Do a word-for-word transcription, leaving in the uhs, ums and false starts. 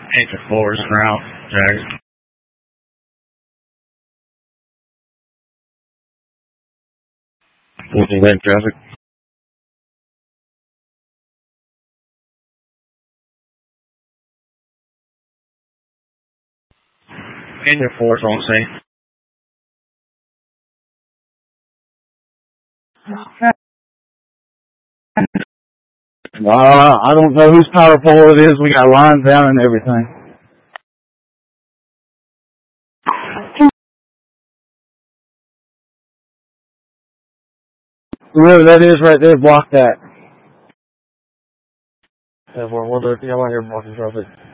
eight to four is route, Jag. fourteen lane traffic. In your four is on scene. Uh, I don't know whose power pole it is. We got lines down and everything. Whoever that is right there, block that. Yeah, we're one thirty. I'm out here blocking traffic.